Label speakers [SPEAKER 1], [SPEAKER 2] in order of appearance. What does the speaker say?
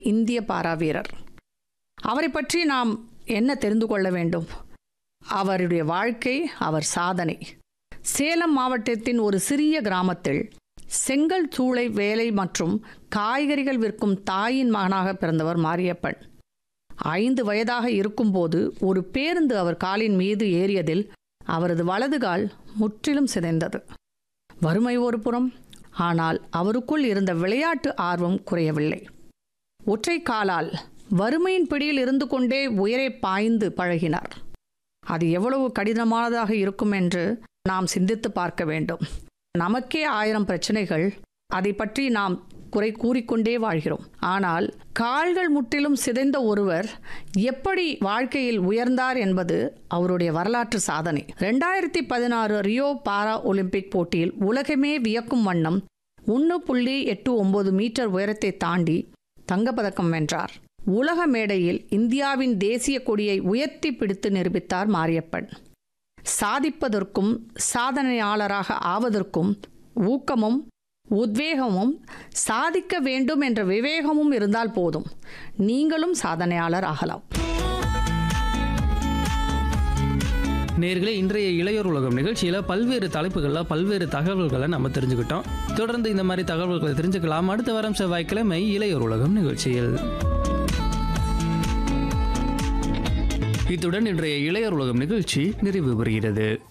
[SPEAKER 1] இந்திய பாரா வீரர். அவரை பற்றி நாம் என்ன தெரிந்து கொள்ள வேண்டும்? அவருடைய வாழ்க்கை, அவர் சாதனை. சேலம் மாவட்டத்தின் ஒரு சிறிய கிராமத்தில் செங்கல் சூளை வேலை மற்றும் காய்கறிகள் விற்கும் தாயின் மகனாக பிறந்தவர் மாரியப்பன். 5 வயதாக இருக்கும்போது ஒரு பேருந்து அவர் காலின் மீது ஏறியதில் அவரது வலது கால் முற்றிலும் சிதைந்தது. வறுமை ஒரு புறம், ஆனால் அவருக்குள் இருந்த விளையாட்டு ஆர்வம் குறையவில்லை. ஒற்றை காலால் வறுமையின் பிடியில் இருந்து கொண்டே உயரே பாய்ந்து பழகினார். அது எவ்வளவு கடினமானதாக இருக்கும் என்று நாம் சிந்தித்து பார்க்க வேண்டும். நமக்கே 1000 பிரச்சனைகள், அதை பற்றி நாம் குறை கூறிக்கொண்டே வாழ்கிறோம். ஆனால் கால்கள் முற்றிலும் சிதைந்த ஒருவர் எப்படி வாழ்க்கையில் உயர்ந்தார் என்பது அவருடைய வரலாற்று சாதனை. 2016 ரியோ பாரா ஒலிம்பிக் போட்டியில் உலகமே வியக்கும் வண்ணம் 1.89 மீட்டர் உயரத்தை தாண்டி தங்கப்பதக்கம் வென்றார். உலக மேடையில் இந்தியாவின் தேசிய கொடியை உயர்த்தி பிடித்து நிரூபித்தார் மாரியப்பன். சாதிப்பதற்கும் சாதனையாளராக ஆவதற்கும் ஊக்கமும் உத்வேகமும் சாதிக்க வேண்டும் என்ற விவேகமும் இருந்தால் போதும், நீங்களும் சாதனையாளர் ஆகலாம்.
[SPEAKER 2] நேயர்களே, இன்றைய இளையோர் உலகம் நிகழ்ச்சியில் பல்வேறு தலைப்புகளில் பல்வேறு தகவல்களை நம்ம தெரிஞ்சுக்கிட்டோம். தொடர்ந்து இந்த மாதிரி தகவல்களை தெரிஞ்சுக்கலாம் அடுத்த வாரம் செவ்வாய்க்கிழமை இளையோர் உலகம் நிகழ்ச்சியில். இத்துடன் இன்றைய இளையோர் உலகம் நிகழ்ச்சி நிறைவு பெறுகிறது.